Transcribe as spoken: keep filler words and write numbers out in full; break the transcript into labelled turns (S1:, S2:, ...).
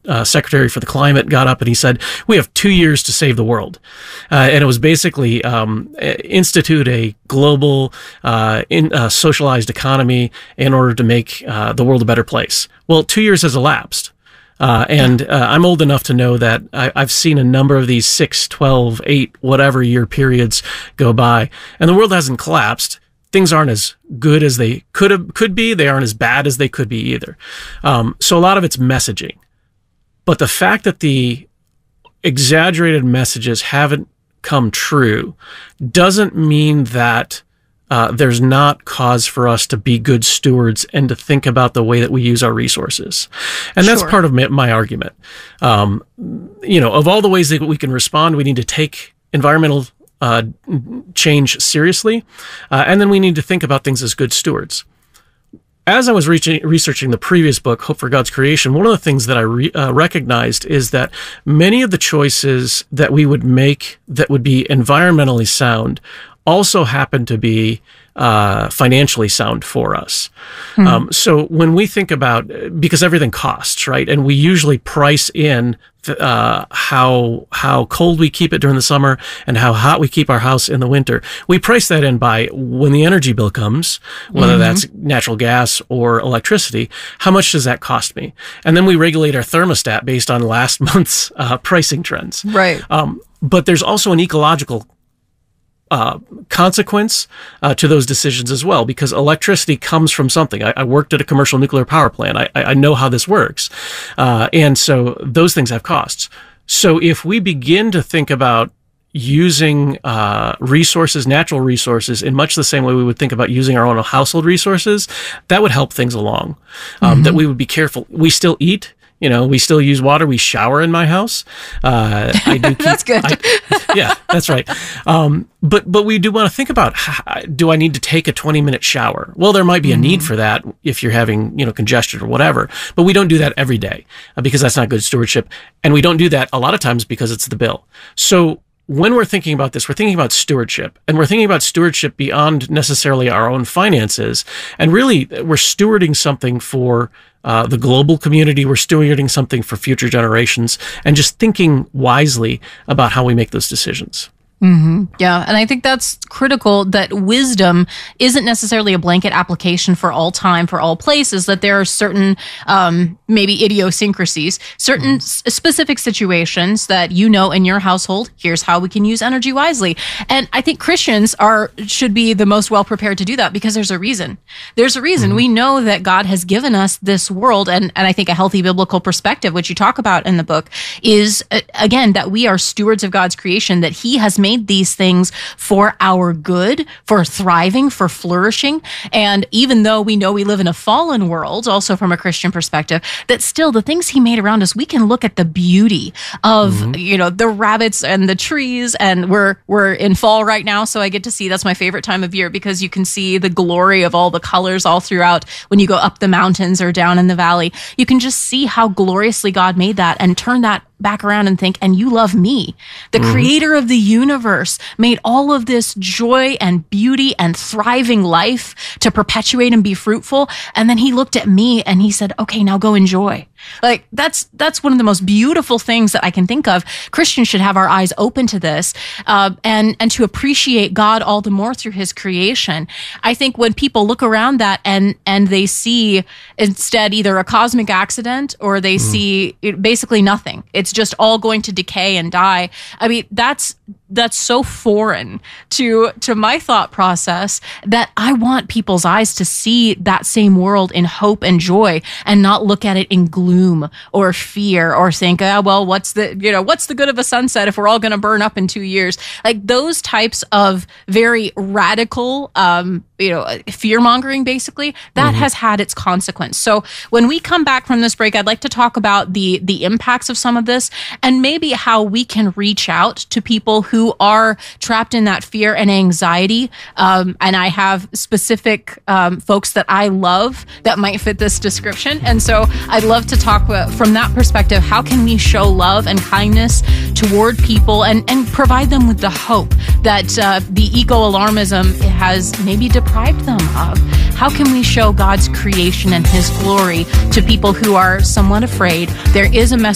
S1: uh, secretary for the climate got up and he said, we have two years to save the world. Uh, and it was basically um, institute a global uh, in, uh, socialized economy in order to make uh, the world a better place. Well, two years has elapsed. Uh, and uh, I'm old enough to know that I, I've seen a number of these six, twelve, eight, whatever year periods go by, and the world hasn't collapsed. Things aren't as good as they could have, could be. They aren't as bad as they could be either. Um, so a lot of it's messaging. But the fact that the exaggerated messages haven't come true doesn't mean that Uh, there's not cause for us to be good stewards and to think about the way that we use our resources. And that's
S2: Sure.
S1: part of my, my argument. Um, you know, of all the ways that we can respond, we need to take environmental uh, change seriously. Uh, and then we need to think about things as good stewards. As I was reaching, researching the previous book, Hope for God's Creation, one of the things that I re, uh, recognized is that many of the choices that we would make that would be environmentally sound also happen to be uh, financially sound for us. Mm-hmm. Um, so when we think about, because everything costs, right? And we usually price in uh, how how cold we keep it during the summer and how hot we keep our house in the winter. We price that in by when the energy bill comes, whether mm-hmm. that's natural gas or electricity, how much does that cost me? And then we regulate our thermostat based on last month's uh, pricing trends.
S2: Right.
S1: Um, but there's also an ecological Uh, consequence uh, to those decisions as well, because electricity comes from something. I, I worked at a commercial nuclear power plant. I, I know how this works. Uh, and so those things have costs. So if we begin to think about using uh, resources, natural resources, in much the same way we would think about using our own household resources, that would help things along. Um, mm-hmm. That we would be careful. We still eat. You know, we still use water. We shower in my house. Uh, I do keep,
S2: that's good.
S1: I, yeah, that's right. Um, but but we do want to think about, how, do I need to take a twenty minute shower? Well, there might be a mm-hmm. need for that if you're having, you know, congestion or whatever. But we don't do that every day uh, because that's not good stewardship. And we don't do that a lot of times because it's the bill. So when we're thinking about this, we're thinking about stewardship, and we're thinking about stewardship beyond necessarily our own finances. And really, we're stewarding something for uh, the global community. We're stewarding something for future generations, and just thinking wisely about how we make those decisions.
S2: Mm-hmm. Yeah. And I think that's critical, that wisdom isn't necessarily a blanket application for all time, for all places, that there are certain, um, maybe idiosyncrasies, certain mm. s- specific situations that you know in your household, here's how we can use energy wisely. And I think Christians are, should be the most well prepared to do that, because there's a reason. There's a reason. Mm. We know that God has given us this world. And, and I think a healthy biblical perspective, which you talk about in the book, is, uh, again, that we are stewards of God's creation, that He has made made these things for our good, for thriving, for flourishing. And even though we know we live in a fallen world, also from a Christian perspective, that still the things He made around us, we can look at the beauty of, mm-hmm. you know, the rabbits and the trees. And we're, we're in fall right now. So I get to see, that's my favorite time of year, because you can see the glory of all the colors all throughout when you go up the mountains or down in the valley. You can just see how gloriously God made that, and turn that back around and think, and you love me. The mm-hmm. creator of the universe made all of this joy and beauty and thriving life to perpetuate and be fruitful. And then He looked at me and He said, okay, now go enjoy. Like that's, that's one of the most beautiful things that I can think of. Christians should have our eyes open to this, uh, and, and to appreciate God all the more through His creation. I think when people look around that and, and they see instead either a cosmic accident or they mm. see it, basically nothing. It's just all going to decay and die. I mean, that's, that's so foreign to, to my thought process, that I want people's eyes to see that same world in hope and joy, and not look at it in gloom or fear, or think, ah, well, what's the, you know, what's the good of a sunset if we're all going to burn up in two years? Like those types of very radical, um, you know, fear mongering, basically, that mm-hmm. has had its consequence. So when we come back from this break, I'd like to talk about the, the impacts of some of this, and maybe how we can reach out to people who who are trapped in that fear and anxiety. Um, and I have specific um, folks that I love that might fit this description. And so I'd love to talk from that perspective. How can we show love and kindness toward people, and, and provide them with the hope that uh, the eco-alarmism has maybe deprived them of? How can we show God's creation and His glory to people who are somewhat afraid? There is a message